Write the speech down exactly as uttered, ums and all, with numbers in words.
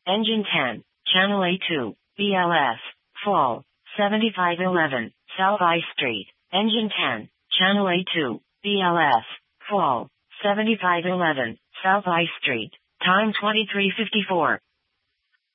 Engine ten, Channel A two, B L S, Fall, seventy-five eleven, South I Street. Engine ten, Channel A two, B L S, Fall, seventy-five eleven, South I Street. Time twenty-three fifty-four.